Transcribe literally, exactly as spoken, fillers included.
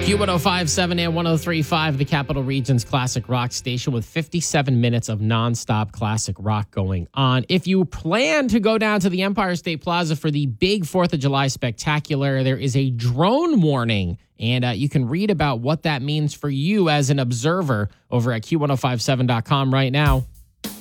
Q one oh five point seven and one oh three point five, the Capital Region's classic rock station with fifty-seven minutes of nonstop classic rock going on. If you plan to go down to the Empire State Plaza for the big fourth of July spectacular, there is a drone warning, and uh, you can read about what that means for you as an observer over at Q ten fifty-seven dot com right now.